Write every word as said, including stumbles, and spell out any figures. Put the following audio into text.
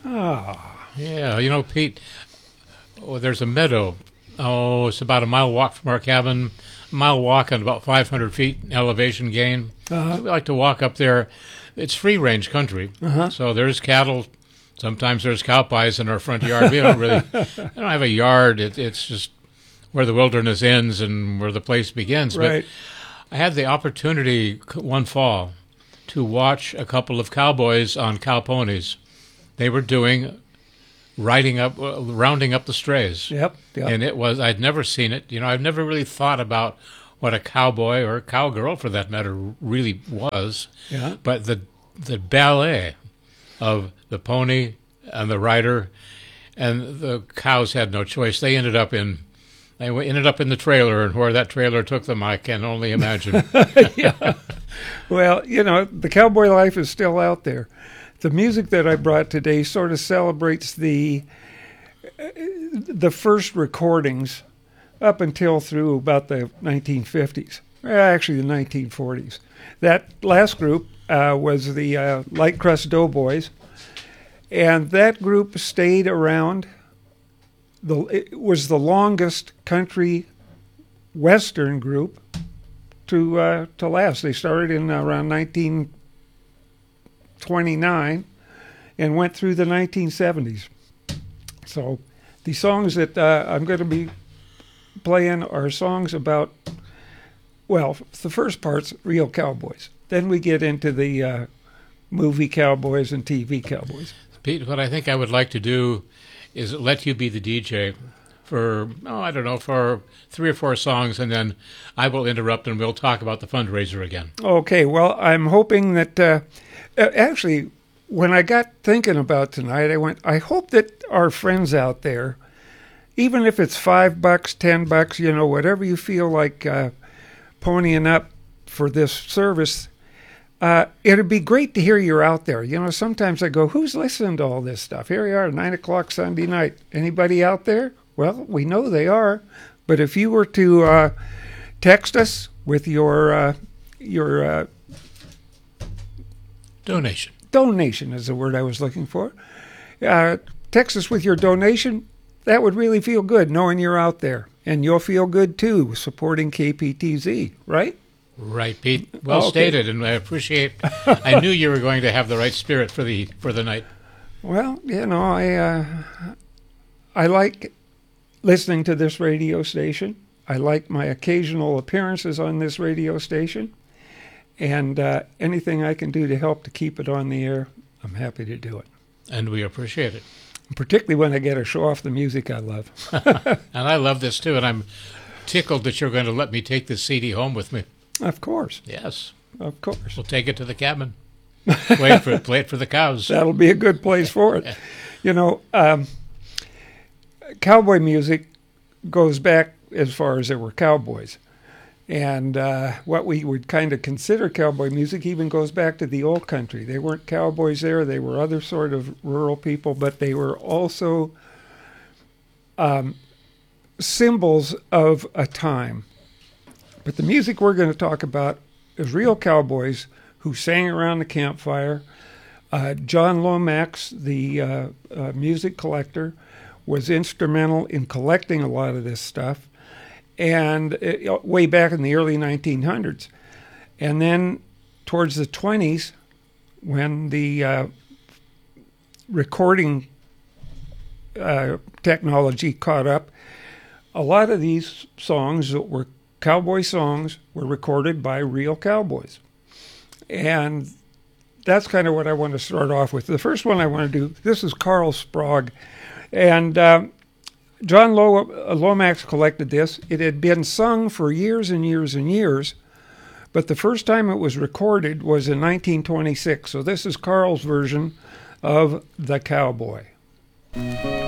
Ah, Yeah, you know, Pete, oh, there's a meadow. Oh, it's about a mile walk from our cabin, a mile walk and about five hundred feet elevation gain. uh-huh, We like to walk up there. It's free range country, uh-huh. so there's cattle. Sometimes there's cow pies in our front yard. We don't really, I don't have a yard. It, it's just where the wilderness ends and where the place begins. Right. But I had the opportunity c- one fall to watch a couple of cowboys on cow ponies. They were doing riding up, uh, rounding up the strays. Yep, yep. And it was, I'd never seen it. You know, I've never really thought about what a cowboy or a cowgirl, for that matter, really was. Yeah. But the the ballet of the pony and the rider, and the cows had no choice. They ended up in, they ended up in the trailer, and where that trailer took them, I can only imagine. Yeah. Well, you know, the cowboy life is still out there. The music that I brought today sort of celebrates the the first recordings up until through about the nineteen fifties. Well, actually, the nineteen forties. That last group uh, was the uh, Light Crust Doughboys, and that group stayed around. The it was the longest country western group to uh, to last. They started in around nineteen twenty-nine and went through the nineteen seventies. So the songs that uh, I'm going to be playing are songs about, well, the first part's real cowboys. Then we get into the uh, movie cowboys and T V cowboys. Pete, what I think I would like to do is let you be the D J for, oh, I don't know, for three or four songs, and then I will interrupt and we'll talk about the fundraiser again. Okay, well, I'm hoping that, uh, actually, when I got thinking about tonight, I went, I hope that our friends out there, even if it's five bucks, ten bucks, you know, whatever you feel like uh, ponying up for this service, uh, it'd be great to hear you're out there. You know, sometimes I go, who's listening to all this stuff? Here we are, nine o'clock Sunday night. Anybody out there? Well, we know they are. But if you were to uh, text us with your uh, your uh, Donation. donation is the word I was looking for. Uh, text us with your donation. That would really feel good knowing you're out there. And you'll feel good, too, supporting K P T Z, right? Right, Pete. Well Okay. stated, and I appreciate. I knew you were going to have the right spirit for the for the night. Well, you know, I uh, I like listening to this radio station. I like my occasional appearances on this radio station. And uh, anything I can do to help to keep it on the air, I'm happy to do it. And we appreciate it. Particularly when I get to show off the music I love. And I love this too, and I'm tickled that you're going to let me take this C D home with me. Of course, Yes, of course. we'll take it to the cabin. Wait for it, play it for the cows. That'll be a good place for it. You know, um, cowboy music goes back as far as there were cowboys. And uh, what we would kind of consider cowboy music even goes back to the old country. They weren't cowboys there. They were other sort of rural people, but they were also um, symbols of a time. But the music we're going to talk about is real cowboys who sang around the campfire. Uh, John Lomax, the uh, uh, music collector, was instrumental in collecting a lot of this stuff. And it, way back in the early nineteen hundreds. And then towards the twenties, when the uh, recording uh, technology caught up, a lot of these songs that were cowboy songs were recorded by real cowboys. And that's kind of what I want to start off with. The first one I want to do, this is Carl Sprague. And um, John Lomax collected this. It had been sung for years and years and years, but the first time it was recorded was in nineteen twenty-six. So this is Carl's version of The Cowboy.